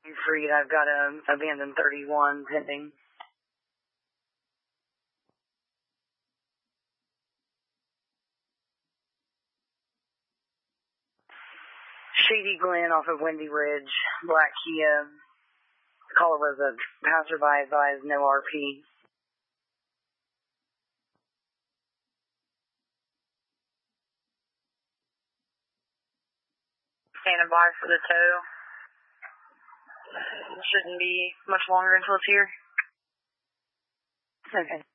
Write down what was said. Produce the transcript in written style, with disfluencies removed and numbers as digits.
Freed, I've got a abandoned 31 pending. Shady Glen off of Windy Ridge, Black Kia. Caller was a passerby, advised no RP. Standing by for the tow. Shouldn't be much longer until it's here. Okay.